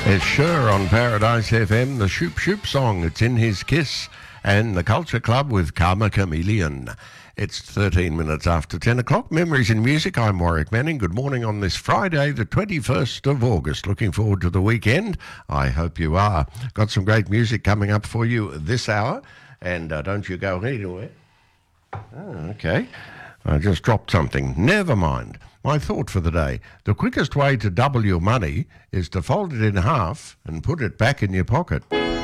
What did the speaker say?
It's Sure on Paradise FM, the Shoop Shoop song. It's In His Kiss, and the Culture Club with Karma Chameleon. It's 13 minutes after 10 o'clock. Memories in Music. I'm Warwick Manning. Good morning on this Friday, the 21st of August. Looking forward to the weekend. I hope you are. Got some great music coming up for you this hour, and don't you go anywhere. Oh, okay. I just dropped something. Never mind. My thought for the day. The quickest way to double your money is to fold it in half and put it back in your pocket.